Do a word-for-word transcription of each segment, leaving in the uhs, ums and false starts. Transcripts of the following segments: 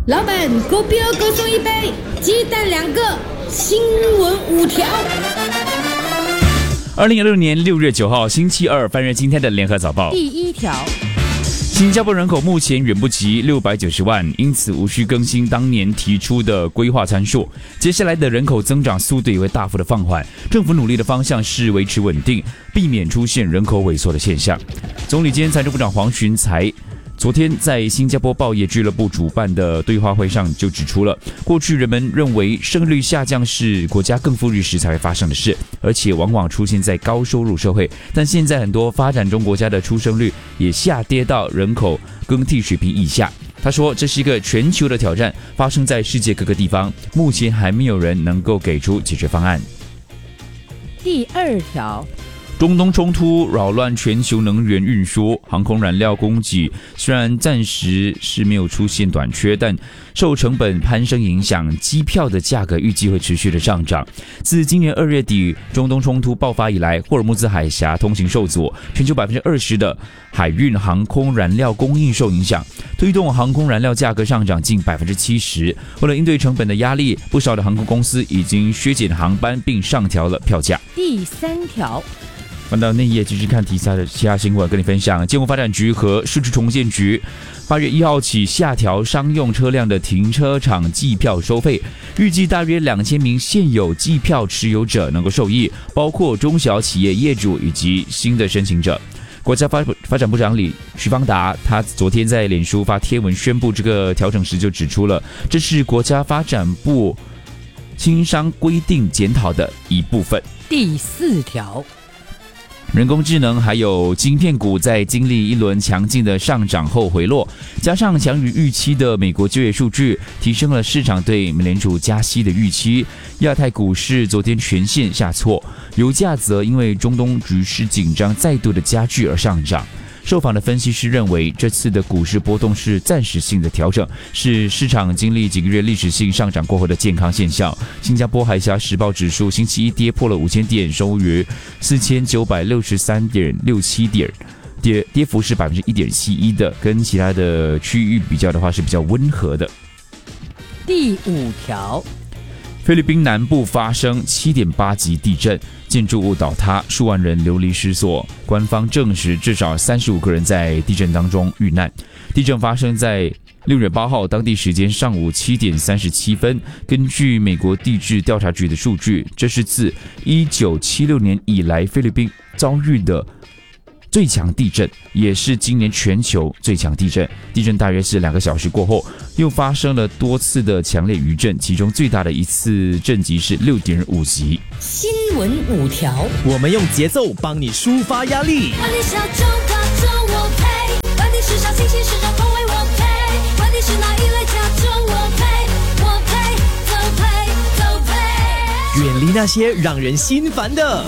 老板，狗比尔各送一杯，鸡蛋两个，新闻五条。 二零二六年六月九号星期二，翻阅今天的联合早报。 第一条， 新加坡人口目前远不及六百九十万，因此无需更新当年提出的规划参数。接下来的人口增长速度也会大幅的放缓，政府努力的方向是维持稳定，避免出现人口萎缩的现象。总理兼财政部长黄循财昨天在新加坡报业俱乐部主办的对话会上就指出了，过去人们认为生育率下降是国家更富裕时才会发生的事，而且往往出现在高收入社会，但现在很多发展中国家的出生率也下跌到人口更替水平以下。他说，这是一个全球的挑战，发生在世界各个地方，目前还没有人能够给出解决方案。 第二条， 中东冲突扰乱全球能源运输，航空燃料供给虽然暂时是没有出现短缺，但受成本攀升影响，机票的价格预计会持续的上涨。自今年二月底中东冲突爆发以来，霍尔木兹海峡通行受阻，全球百分之二十的海运航空燃料供应受影响，推动航空燃料价格上涨近百分之七十。为了应对成本的压力，不少的航空公司已经削减航班并上调了票价。 第三条。 翻到内页继续看题材的其他新闻，跟你分享。建物发展局和市区重建局八月一号起下调商用车辆的停车场计票收费，预计大约两千名现有计票持有者能够受益，包括中小企业业主以及新的申请者。国家发发展部长李徐方达，他昨天在脸书发贴文宣布这个调整时就指出了，这是国家发展部轻商规定检讨的一部分。 第四条。 人工智能还有晶片股在经历一轮强劲的上涨后回落，加上强于预期的美国就业数据，提升了市场对美联储加息的预期。亚太股市昨天全线下挫，油价则因为中东局势紧张再度的加剧而上涨。受访的分析师认为，这次的股市波动是暂时性的调整，是市场经历几个月历史性上涨过后的健康现象。新加坡海峡时报指数星期一跌破了五千点，收于四千九百六十三点六七点，跌跌幅是百分之一点七一的，跟其他的区域比较的话是比较温和的。 第五条。 菲律宾南部发生 七点八 级地震，建筑物倒塌，数万人流离失所。官方证实至少三十五个人在地震当中遇难。地震发生在六月八号当地时间上午七点三十七分。根据美国地质调查局的数据，这是自一九七六年以来菲律宾遭遇的最强地震，也是今年全球最强地震。地震大约是两个小时过后，又发生了多次的强烈余震，其中最大的一次震级是 六点五 级。 新闻五条， 我们用节奏帮你抒发压力。 管你小众大众我配，管你时尚新奇时尚口味我配，管你是哪一类加重我配，我配都配都配。 远离那些让人心烦的。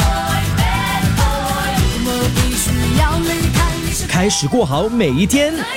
开始过好每一天。